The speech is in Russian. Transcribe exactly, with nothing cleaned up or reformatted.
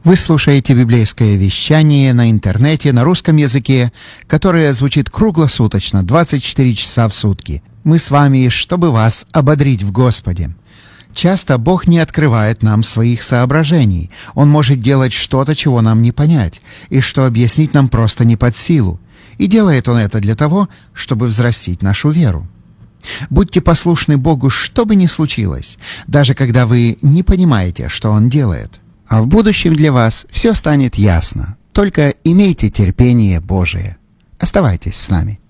Вы слушаете библейское вещание на интернете на русском языке, которое звучит круглосуточно, двадцать четыре часа в сутки. Мы с вами, чтобы вас ободрить в Господе. Часто Бог не открывает нам своих соображений. Он может делать что-то, чего нам не понять, и что объяснить нам просто не под силу. И делает Он это для того, чтобы взрастить нашу веру. Будьте послушны Богу, что бы ни случилось, даже когда вы не понимаете, что Он делает. А в будущем для вас все станет ясно. Только имейте терпение Божие. Оставайтесь с нами.